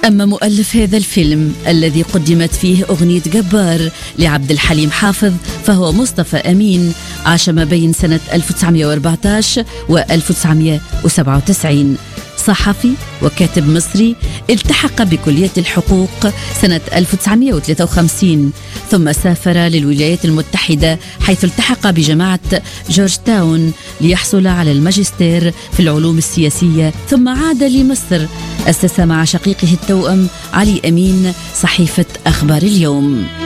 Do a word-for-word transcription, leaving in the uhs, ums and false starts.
أما مؤلف هذا الفيلم الذي قدمت فيه أغنية جبار لعبد الحليم حافظ فهو مصطفى أمين، عاش ما بين سنة ألف وتسعمائة وأربعة عشر و ألف وتسعمائة وسبعة وتسعين. صحفي وكاتب مصري، التحق بكلية الحقوق سنة ألف وتسعمائة وثلاثة وخمسين، ثم سافر للولايات المتحدة حيث التحق بجامعة جورج تاون ليحصل على الماجستير في العلوم السياسية، ثم عاد لمصر، أسس مع شقيقه التوأم علي أمين صحيفة أخبار اليوم.